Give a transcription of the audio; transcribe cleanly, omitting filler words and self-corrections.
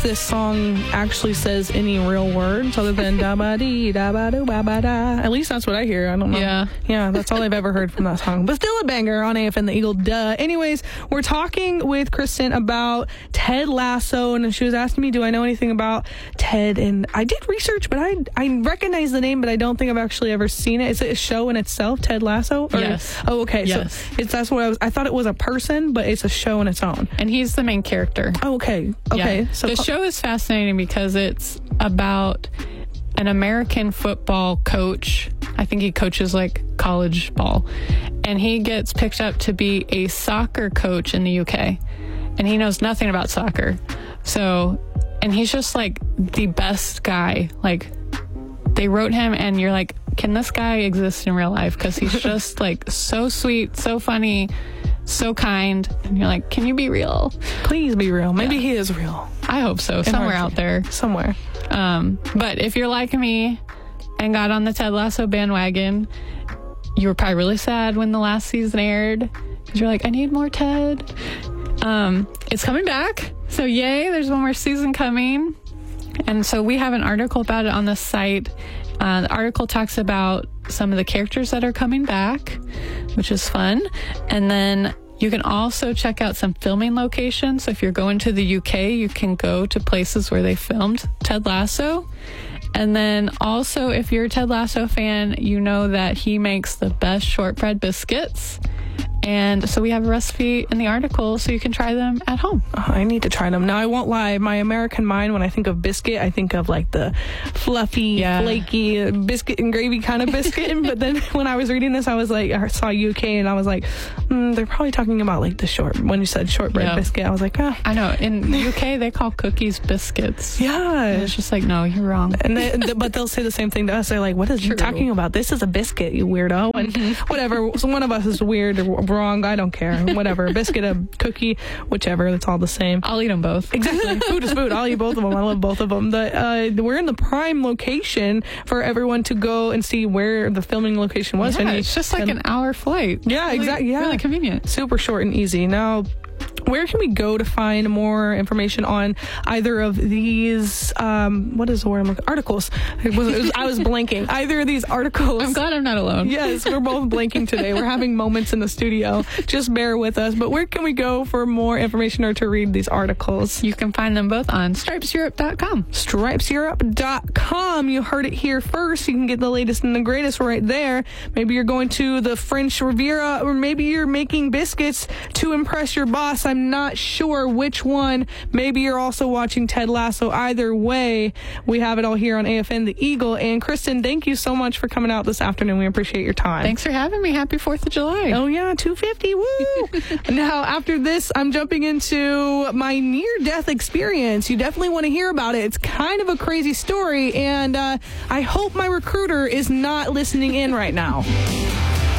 if this song actually says any real words other than da-ba-dee, da-ba-do-ba-ba-da. At least that's what I hear. I don't know. Yeah, that's all I've ever heard from that song. But still a banger on AFN The Eagle, duh. Anyways, we're talking with Kristen about Ted Lasso, and she was asking me, do I know anything about Ted? And I did research, but I recognize the name, but I don't think I've actually ever seen it. Is it a show in itself, Ted Lasso? Yes. Oh, okay. Yes. So that's what I thought it was a person, but it's a show in its own. And he's the main character. Oh, okay. Yeah. So the show is fascinating because it's about an American football coach. I think he coaches like college ball. And he gets picked up to be a soccer coach in the UK. And he knows nothing about soccer. And he's just like the best guy. Like, they wrote him and you're like, can this guy exist in real life? Because he's just like so sweet, so funny, so kind. And you're like, can you be real? Please be real. Maybe he is real. I hope so. Somewhere out there. Somewhere. But if you're like me and got on the Ted Lasso bandwagon, you were probably really sad when the last season aired. Because you're like, I need more Ted. It's coming back. So yay, there's one more season coming. And so we have an article about it on the site. The article talks about some of the characters that are coming back, which is fun. And then you can also check out some filming locations. So if you're going to the UK, you can go to places where they filmed Ted Lasso. And then also, if you're a Ted Lasso fan, you know that he makes the best shortbread biscuits. And so we have a recipe in the article so you can try them at home. Oh, I need to try them. Now, I won't lie. My American mind, when I think of biscuit, I think of like the fluffy, flaky biscuit and gravy kind of biscuit. But then when I was reading this, I was like, I saw UK and I was like, they're probably talking about like when you said shortbread biscuit, I was like, ah. I know. In the UK, they call cookies biscuits. Yeah. And it's just like, no, you're wrong. And but they'll say the same thing to us. They're like, what is you talking about? This is a biscuit, you weirdo. And whatever. So one of us is weird or wrong. I don't care. Whatever. A biscuit, a cookie, whichever. It's all the same. I'll eat them both. Exactly. Food is food. I'll eat both of them. I love both of them. We're in the prime location for everyone to go and see where the filming location was. Yeah, it's just like an hour flight. Yeah, exactly. Yeah. Really convenient. Super short and easy. Now, where can we go to find more information on either of these, what is the word I'm looking for? Articles. I was blanking. Either of these articles. I'm glad I'm not alone. Yes, we're both blanking today. We're having moments in the studio. Just bear with us. But where can we go for more information or to read these articles? You can find them both on stripeseurope.com. Stripeseurope.com. You heard it here first. You can get the latest and the greatest right there. Maybe you're going to the French Riviera, or maybe you're making biscuits to impress your boss. I'm not sure which one. Maybe you're also watching Ted Lasso. Either way, we have it all here on AFN The Eagle. And Kristen, thank you so much for coming out this afternoon. We appreciate your time. Thanks for having me. Happy 4th of July. Oh yeah, 250. Woo! Now, after this, I'm jumping into my near-death experience. You definitely want to hear about it. It's kind of a crazy story, and I hope my recruiter is not listening in right now.